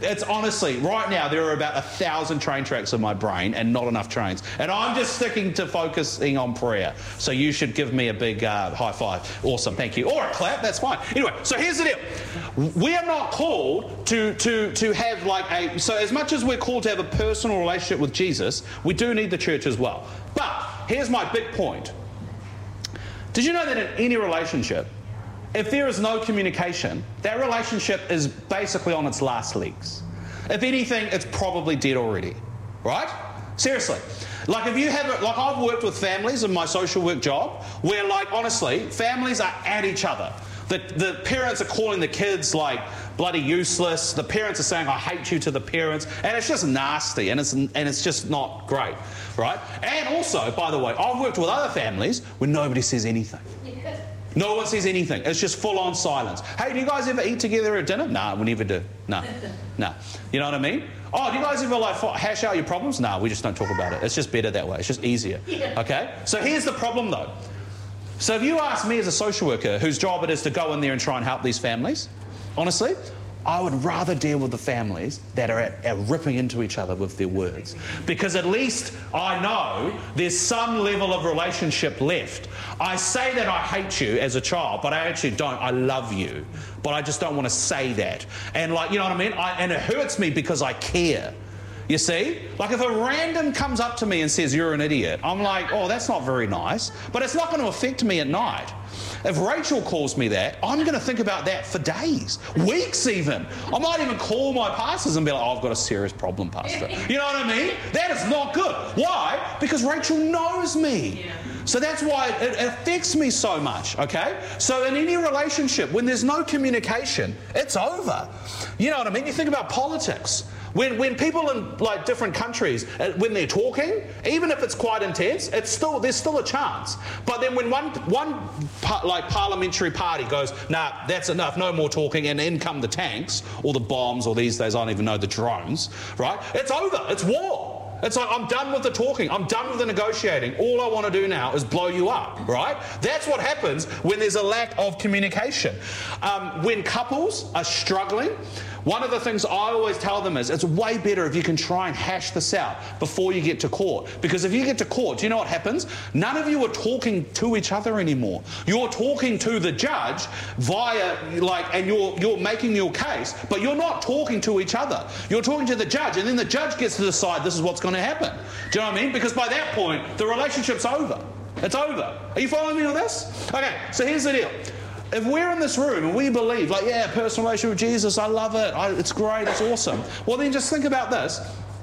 It's honestly, right now, there are about 1,000 train tracks in my brain and not enough trains. And I'm just sticking to focusing on prayer. So you should give me a big high five. Awesome, thank you. Or a clap, that's fine. Anyway, so here's the deal. We are not called to have like a... So as much as we're called to have a personal relationship with Jesus, we do need the church as well. But here's my big point. Did you know that in any relationship, if there is no communication, that relationship is basically on its last legs. If anything, it's probably dead already, right? Seriously. Like if you have it, like I've worked with families in my social work job where like honestly, families are at each other. The parents are calling the kids like bloody useless. The parents are saying, I hate you to the parents. And it's just nasty and it's just not great, right? And also, by the way, I've worked with other families where nobody says anything. No one says anything. It's just full-on silence. Hey, do you guys ever eat together at dinner? Nah, we never do. No. You know what I mean? Oh, do you guys ever like hash out your problems? No, we just don't talk about it. It's just better that way. It's just easier. Okay? So here's the problem, though. So if you ask me as a social worker whose job it is to go in there and try and help these families, honestly, I would rather deal with the families that are ripping into each other with their words. Because at least I know there's some level of relationship left. I say that I hate you as a child, but I actually don't. I love you. But I just don't want to say that. And like, you know what I mean? And it hurts me because I care. You see? Like if a random comes up to me and says, you're an idiot, I'm like, oh, that's not very nice. But it's not going to affect me at night. If Rachel calls me that, I'm going to think about that for days, weeks even. I might even call my pastors and be like, oh, I've got a serious problem, pastor. You know what I mean? That is not good. Why? Because Rachel knows me. So that's why it affects me so much, okay? So in any relationship, when there's no communication, it's over. You know what I mean? You think about politics. When people in like different countries, when they're talking, even if it's quite intense, there's still a chance. But then when one parliamentary party goes, nah, that's enough, no more talking, and in come the tanks or the bombs or these days I don't even know the drones, right? It's over. It's war. It's like, I'm done with the talking. I'm done with the negotiating. All I want to do now is blow you up, right? That's what happens when there's a lack of communication. When couples are struggling, one of the things I always tell them is it's way better if you can try and hash this out before you get to court. Because if you get to court, do you know what happens? None of you are talking to each other anymore. You're talking to the judge via, and you're making your case, but you're not talking to each other. You're talking to the judge, and then the judge gets to decide this is what's going to happen. Do you know what I mean? Because by that point, the relationship's over. It's over. Are you following me on this? Okay, so here's the deal. If we're in this room and we believe, like, yeah, personal relationship with Jesus, I love it, it's great, it's awesome. Well, then just think about this.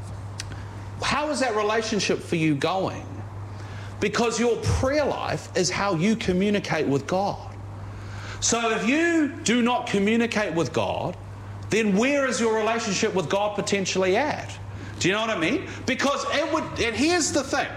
How is that relationship for you going? Because your prayer life is how you communicate with God. So if you do not communicate with God, then where is your relationship with God potentially at? Do you know what I mean? Because and here's the thing.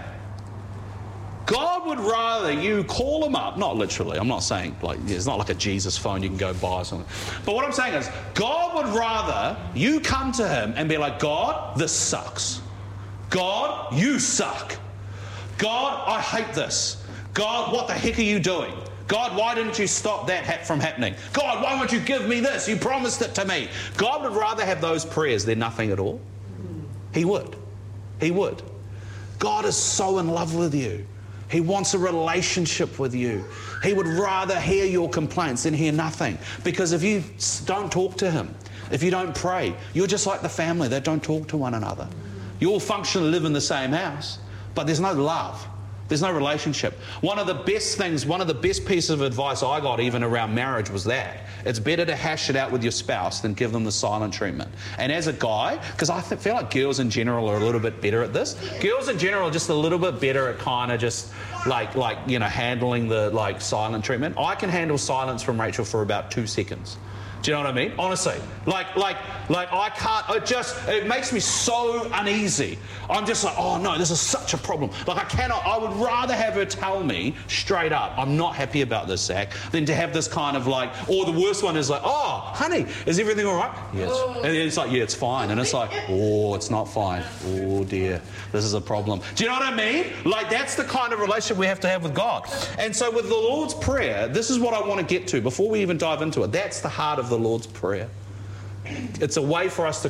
God would rather you call him up, not literally, I'm not saying, like, it's not like a Jesus phone you can go buy or something. But what I'm saying is, God would rather you come to him and be like, God, this sucks. God, you suck. God, I hate this. God, what the heck are you doing? God, why didn't you stop that from happening? God, why won't you give me this? You promised it to me. God would rather have those prayers than nothing at all. He would. He would. God is so in love with you. He wants a relationship with you. He would rather hear your complaints than hear nothing. Because if you don't talk to him, if you don't pray, you're just like the family that don't talk to one another. You all function and live in the same house, but there's no love. There's no relationship. One of the best pieces of advice I got even around marriage was that. It's better to hash it out with your spouse than give them the silent treatment. And as a guy, because I feel like girls in general are a little bit better at this. Girls in general are just a little bit better at kind of just you know, handling the silent treatment. I can handle silence from Rachel for about 2 seconds. Do you know what I mean? Honestly, like I can't. It makes me so uneasy. I'm just like, oh no, this is such a problem. Like I would rather have her tell me straight up, I'm not happy about this, Zach, than to have this kind of like, or the worst one is like, oh, honey, is everything all right? Yes. And it's like, yeah, it's fine. And it's like, oh, it's not fine. Oh dear, this is a problem. Do you know what I mean? Like that's the kind of relationship we have to have with God. And so with the Lord's Prayer, this is what I want to get to before we even dive into it. That's the heart of the Lord's Prayer. It's a way for us to